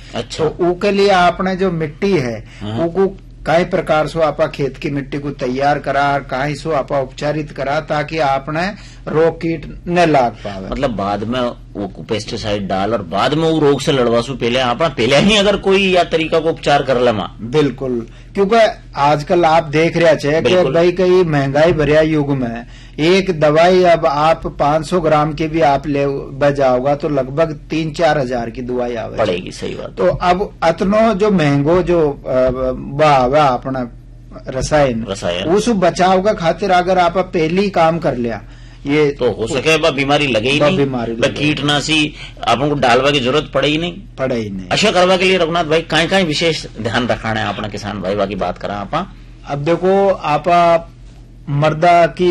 अच्छा। तो ऊके लिए आपने जो मिट्टी है ऊको कई प्रकार से आपा खेत की मिट्टी को तैयार करा, कहीं सो आपा उपचारित करा ताकि आपने रोग कीट न लाग पावे। मतलब बाद में वो पेस्टिसाइड डाल और बाद में वो रोग से लड़वासू पहले आपा पहले ही अगर कोई या तरीका को उपचार कर ले। बिल्कुल, क्योंकि आजकल आप देख रहे छे कि भाई कई महंगाई भरिया युग में एक दवाई अब आप 500 ग्राम की भी आप ले बजाओगा तो लगभग 3-4 हजार की दवाई आवे पड़ेगी। सही बात। तो अब अतनो जो महंगो जो बावा अपना रसायन उस बचाव का खातिर अगर आप पहली काम कर लिया ये तो हो सके बीमारी लगे ही नहीं, बीमारी कीटनाशी अपन को डालवा की जरूरत पड़े ही नहीं। अच्छा करवा के लिए रघुनाथ भाई कहीं विशेष ध्यान रखना है अपना किसान भाई बाकी बात करा आपा। अब देखो आपा मर्दा की